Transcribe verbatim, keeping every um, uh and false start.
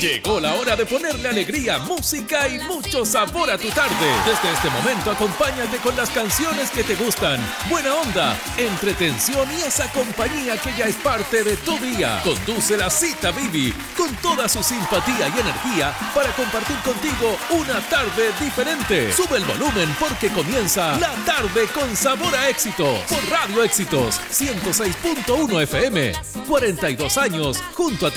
Llegó la hora de ponerle alegría, música y mucho sabor a tu tarde. Desde este momento acompáñate con las canciones que te gustan, buena onda, entretención y esa compañía que ya es parte de tu día. Conduce la cita Vivi con toda su simpatía y energía para compartir contigo una tarde diferente. Sube el volumen porque comienza La Tarde con Sabor a Éxitos por Radio Éxitos ciento seis punto uno F M. cuarenta y dos años junto a ti.